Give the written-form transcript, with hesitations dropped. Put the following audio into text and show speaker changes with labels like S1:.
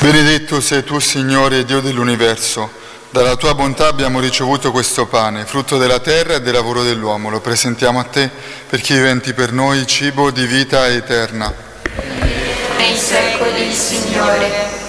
S1: Benedetto sei tu, Signore, Dio dell'universo. Dalla tua bontà abbiamo ricevuto questo pane, frutto della terra e del lavoro dell'uomo. Lo presentiamo a te perché diventi per noi cibo di vita eterna.
S2: Nei secoli, Signore.